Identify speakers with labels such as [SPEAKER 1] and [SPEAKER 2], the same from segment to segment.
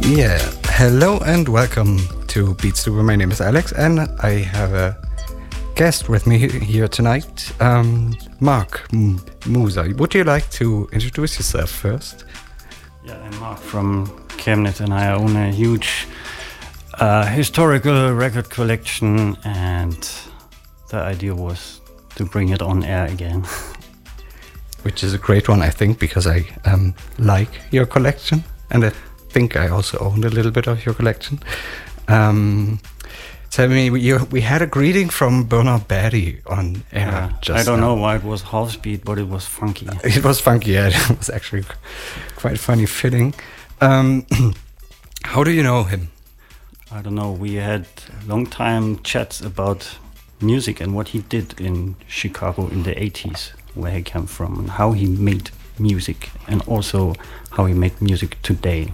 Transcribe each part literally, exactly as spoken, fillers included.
[SPEAKER 1] Yeah, hello and welcome to Beatstuber. My name is Alex and I have a guest with me here tonight, um, Mark M- Musa. Would you like to introduce yourself first?
[SPEAKER 2] Yeah, I'm Mark from Chemnitz and I own a huge uh, historical record collection, and the idea was to bring it on air again.
[SPEAKER 1] Which is a great one, I think, because I um, like your collection, and I think I also own a little bit of your collection. Um, tell me, we, you, we had a greeting from Bernard Berry on air.
[SPEAKER 2] Yeah,
[SPEAKER 1] just
[SPEAKER 2] I don't
[SPEAKER 1] now.
[SPEAKER 2] know why it was half speed, but it was funky.
[SPEAKER 1] It was funky, yeah. It was actually quite funny fitting. Um, how do you know him?
[SPEAKER 2] I don't know. We had long time chats about music and what he did in Chicago in the eighties, where he came from, and how he made music, and also how he made music today,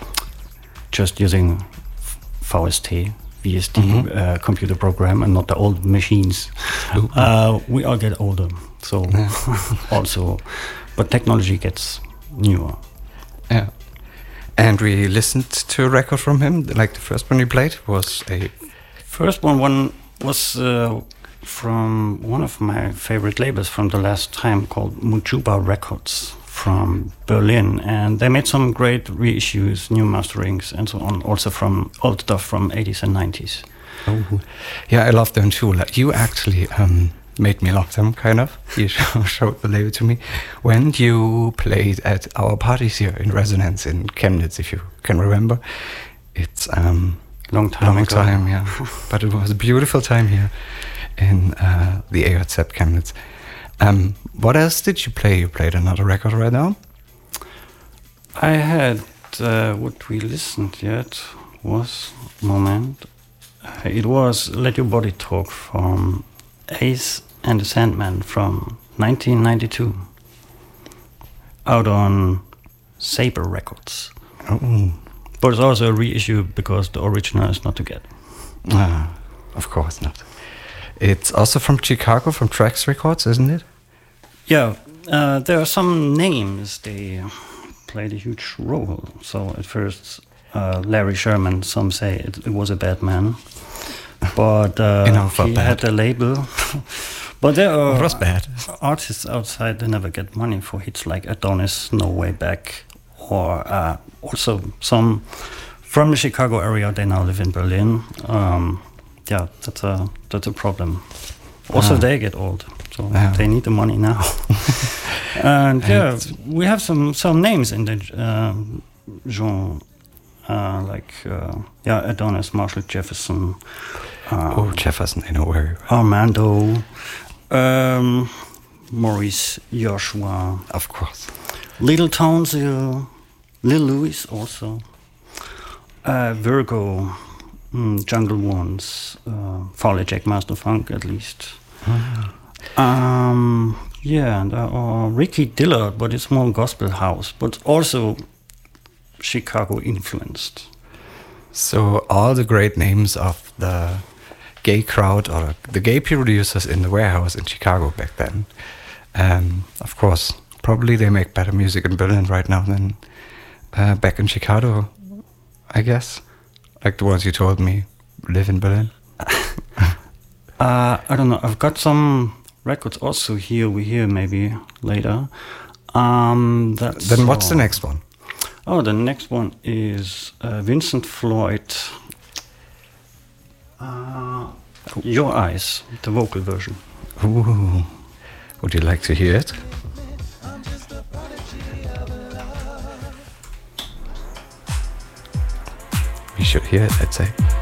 [SPEAKER 2] just using V S T, V S T mm-hmm. uh, computer program, and not the old machines. Uh, we all get older, so yeah. also, but technology gets newer.
[SPEAKER 1] Yeah. And we listened to a record from him, like the first one you played was a...
[SPEAKER 2] First one, one was uh, from one of my favorite labels from the last time, called Mujuba Records from Berlin. And they made some great reissues, new masterings and so on, also from old stuff from eighties and nineties.
[SPEAKER 1] Oh, yeah, I love them too. Like, you actually um, made me love them, kind of. You showed the label to me when you played at our parties here in Resonance in Chemnitz, if you can remember. It's um
[SPEAKER 2] long time
[SPEAKER 1] long
[SPEAKER 2] ago.
[SPEAKER 1] time, yeah. But it was a beautiful time here in uh, the A J Z Chemnitz. Um, what else did you play? You played another record right now?
[SPEAKER 2] I had uh, what we listened yet was moment. Uh, it was Let Your Body Talk from Ace and the Sandman from nineteen ninety-two, out on Saber Records.
[SPEAKER 1] Oh.
[SPEAKER 2] But it's also a reissue because the original is not to get.
[SPEAKER 1] Ah, of course not. It's also from Chicago, from Trax Records, isn't it?
[SPEAKER 2] Yeah, uh, there are some names. They played a huge role. So at first, uh, Larry Sherman, some say it, it was a bad man. But uh, he
[SPEAKER 1] bad.
[SPEAKER 2] had a label. But there are
[SPEAKER 1] it was bad.
[SPEAKER 2] artists outside, they never get money for hits like Adonis, No Way Back, or uh, also some from the Chicago area. They now live in Berlin. Um, yeah, that's a that's a problem. Also, ah. they get old, so ah. they need the money now. And yeah, we have some some names in the um, genre, uh, like uh, yeah, Adonis, Marshall Jefferson. Um,
[SPEAKER 1] oh, Jefferson, I know where.
[SPEAKER 2] Armando, um, Maurice Joshua,
[SPEAKER 1] of course.
[SPEAKER 2] Little Townsville, Lil Louis also, uh, Virgo, mm, Jungle Ones, uh, Farley Jack Master Funk at least. Mm-hmm. Um, yeah, and uh, Ricky Dillard, but it's more gospel house, but also Chicago influenced.
[SPEAKER 1] So all the great names of the gay crowd or the gay producers in the warehouse in Chicago back then, um, of course, probably they make better music in Berlin right now than uh, back in Chicago, I guess. Like the ones you told me live in Berlin.
[SPEAKER 2] uh, I don't know. I've got some records also here. We hear maybe later. Um, that's
[SPEAKER 1] then what's
[SPEAKER 2] uh,
[SPEAKER 1] the next one?
[SPEAKER 2] Oh, the next one is uh, Vincent Floyd. Uh, Your Eyes, the vocal version.
[SPEAKER 1] Ooh. Would you like to hear it? We should hear it, I'd say.